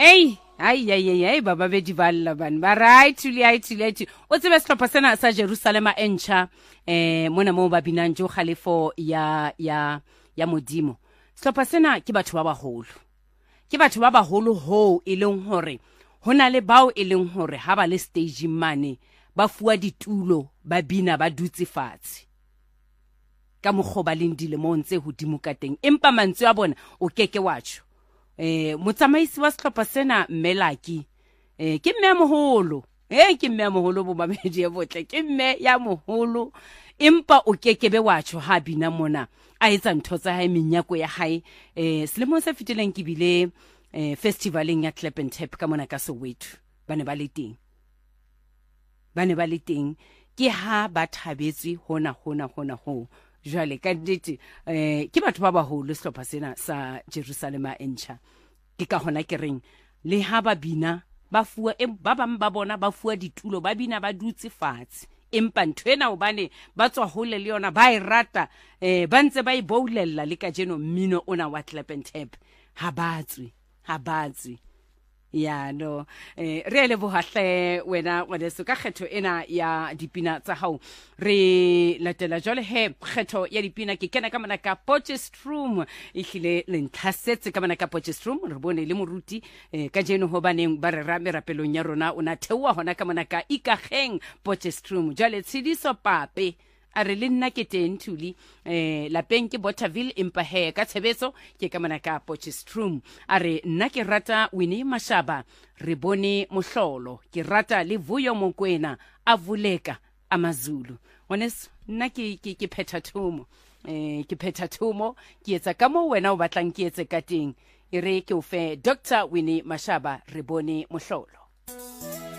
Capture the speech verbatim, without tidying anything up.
Hey, ai ai ai ai baba be di balla ban. Ba right tuli ai tuli. O tsebe sehlopha sena sa Jerusalema e ntjha eh mona mo ba binang jo khalefo ya ya ya modimo. Sehlopha sena ke batho ba baholo. Ke batho ba baholo ho e leng hore hona le bao e leng hore ha ba le stage mane ba fuwa ditulo ba bina ba dutse fatshe ka mokgoba leng dilemong tse hodimo ka teng, empa mantswe a bona o keke wa tsho. Eh motsamaisi wa sehlopha sena Melaki eh ke mme moholo eh ke mme moholo bo mamedi ya botle ke mme ya moholo, empa o kekebe wa tsho ha bina mona a etsa ntho tsa hae menyako ya hae. Eh selemo se fetileng ke bile eh festivaleng ya Clap and Tap ka mona ka Soweto, bane ba le teng bane ba le teng ke ha ba thabetswe hona hona hona ho jwale ka nnete eh ke batho ba baholo sehlopha sena sa Jerusalema e ntjha. Ke ka hona ke reng le ha ba bina ba fuwa ba bang ba bona ba fuwa ditulo ba bina ba dutse fatshe, empa nthwena hobane ba tswa hole le yona ba e rata eh ba ntse ba e boulella le ka jeno mmino ona wa Clap and Tap ha batswe ha batswe ya no eh re le bohahle wena wadeso ka kgetho ena ya dipina tsa hao. Re latela jole he kgetho ya dipina ke kena ka mona ka Potchefstroom e hlile le ntlhasetse ka mona ka Potchefstroom. Re bone le moruti eh ka jeno ho baneng ba re rame rapelong ya rona ona thewa hona ka mona ka Ikageng Potchefstroom. Jale Tshidiso Pape a re le nna ke teng Thuli eh lapeng ke Bothaville, empa he ka tshebetso ke ka mona ka Potchefstroom. A re nna ke rata Winnie Mashaba, re bone mohlolo, ke rata le Vuyo Mokwena a Vuleka AmaZulu. Honest nna ke ke ke phetha thumo eh ke phetha thumo ke etsa ka mo wena o batlang ke etse ka teng. E re ke o fe Doctor Winnie Mashaba, re bone mohlolo.